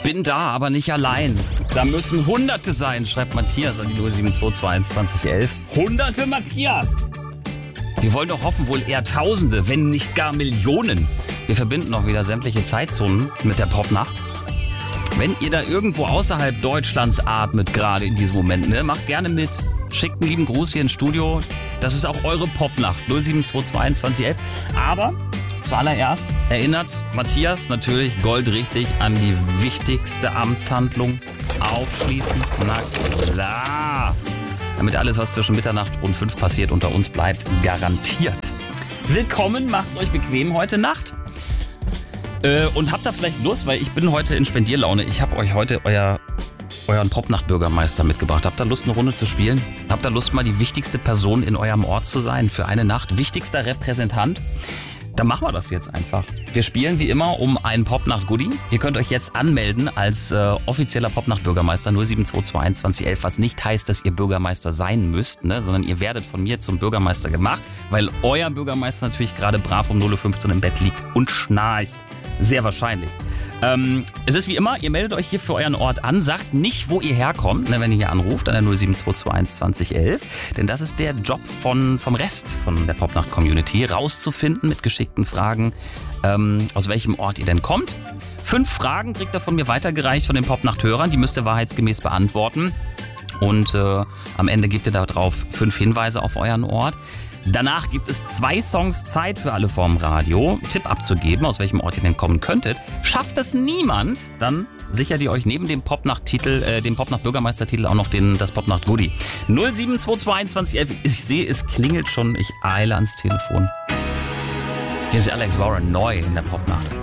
Bin da, aber nicht allein. Da müssen Hunderte sein, schreibt Matthias an die 0722211. Hunderte, Matthias! Wir wollen doch hoffen, wohl eher Tausende, wenn nicht gar Millionen. Wir verbinden auch wieder sämtliche Zeitzonen mit der Popnacht. Wenn ihr da irgendwo außerhalb Deutschlands atmet, gerade in diesem Moment, ne, macht gerne mit. Schickt einen lieben Gruß hier ins Studio. Das ist auch eure Popnacht, 0722211. Aber zuallererst erinnert Matthias natürlich goldrichtig an die wichtigste Amtshandlung. Aufschließen, na klar. Damit alles, was zwischen Mitternacht und 5 passiert, unter uns bleibt, garantiert. Willkommen, macht's euch bequem heute Nacht. Und habt da vielleicht Lust, weil ich bin heute in Spendierlaune. Ich habe euch heute euren Popnacht-Bürgermeister mitgebracht. Habt ihr Lust, eine Runde zu spielen? Habt ihr Lust, mal die wichtigste Person in eurem Ort zu sein für eine Nacht? Wichtigster Repräsentant? Dann machen wir das jetzt einfach. Wir spielen wie immer um einen Popnacht-Goodie. Ihr könnt euch jetzt anmelden als offizieller Popnacht-Bürgermeister 0722211, was nicht heißt, dass ihr Bürgermeister sein müsst, ne? Sondern ihr werdet von mir zum Bürgermeister gemacht, weil euer Bürgermeister natürlich gerade brav um 0:15 Uhr im Bett liegt und schnarcht. Sehr wahrscheinlich. Es ist wie immer, ihr meldet euch hier für euren Ort an, sagt nicht, wo ihr herkommt, ne, wenn ihr hier anruft an der 0722211, denn das ist der Job vom Rest von der Popnacht-Community, rauszufinden mit geschickten Fragen, aus welchem Ort ihr denn kommt. 5 Fragen kriegt ihr von mir weitergereicht von den Popnacht-Hörern, die müsst ihr wahrheitsgemäß beantworten und am Ende gebt ihr darauf 5 Hinweise auf euren Ort. Danach gibt es 2 Songs Zeit für alle vorm Radio, Tipp abzugeben, aus welchem Ort ihr denn kommen könntet. Schafft das niemand, dann sichert ihr euch neben dem Popnacht-Titel, dem Popnacht-Bürgermeistertitel auch noch das Popnacht-Goodie. 0722211, ich sehe, es klingelt schon, ich eile ans Telefon. Hier ist Alex Warren, neu in der Popnacht.